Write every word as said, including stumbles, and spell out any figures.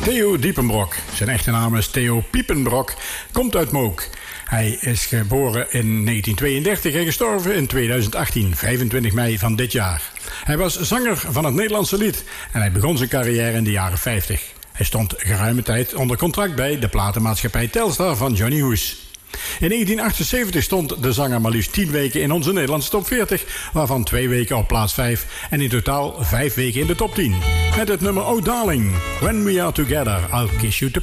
Theo Diepenbrok, zijn echte naam is Theo Piepenbrok, komt uit Mook. Hij is geboren in negentien tweeëndertig en gestorven in tweeduizend achttien, vijfentwintig mei van dit jaar. Hij was zanger van het Nederlandse lied en hij begon zijn carrière in de jaren vijftig. Hij stond geruime tijd onder contract bij de platenmaatschappij Telstar van Johnny Hoes. In negentien achtenzeventig stond de zanger maar liefst tien weken in onze Nederlandse top veertig, waarvan twee weken op plaats vijf en in totaal vijf weken in de top tien. Met het nummer Oh Darling, When We Are Together, I'll Kiss You to